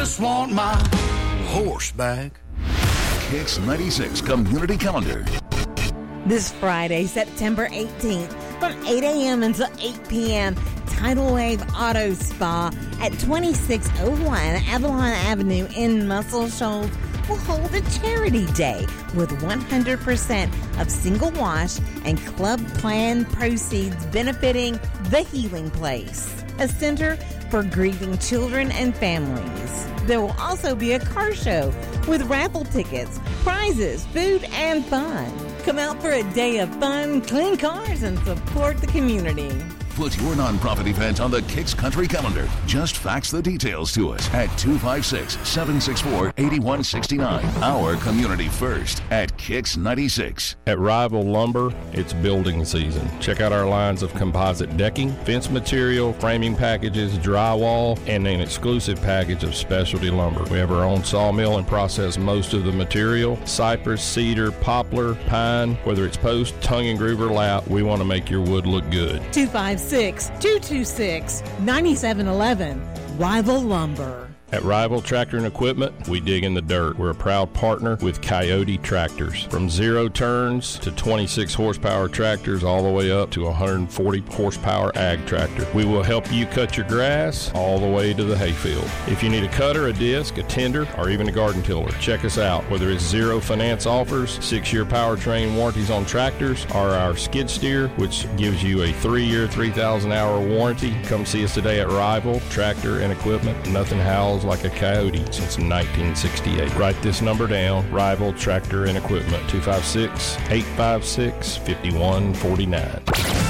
Just want my horse back. Kicks 96 Community Calendar. This Friday, September 18th, from 8 a.m. until 8 p.m., Tidal Wave Auto Spa at 2601 Avalon Avenue in Muscle Shoals will hold a charity day with 100% of single wash and club plan proceeds benefiting The Healing Place, a center for grieving children and families. There will also be a car show with raffle tickets, prizes, food, and fun. Come out for a day of fun, clean cars, and support the community. Put your nonprofit event on the Kicks Country Calendar. Just fax the details to us at 256-764-8169. Our community first at Kicks 96. At Rival Lumber, it's building season. Check out our lines of composite decking, fence material, framing packages, drywall, and an exclusive package of specialty lumber. We have our own sawmill and process most of the material. Cypress, cedar, poplar, pine, whether it's post, tongue and groove, or lap, we want to make your wood look good. 256-226-9711. Rival Lumber. At Rival Tractor and Equipment, we dig in the dirt. We're a proud partner with Coyote Tractors. From 0 turns to 26 horsepower tractors all the way up to 140 horsepower ag tractor. We will help you cut your grass all the way to the hayfield. If you need a cutter, a disc, a tender, or even a garden tiller, check us out. Whether it's 0 finance offers, 6-year powertrain warranties on tractors, or our skid steer, which gives you a 3-year, 3,000-hour warranty, come see us today at Rival Tractor and Equipment. Nothing howls like a coyote since 1968. Write this number down: Rival Tractor and Equipment, 256-856-5149.